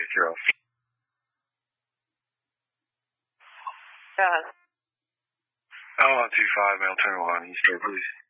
care of. Yeah. L125, male 21, East Bay, please.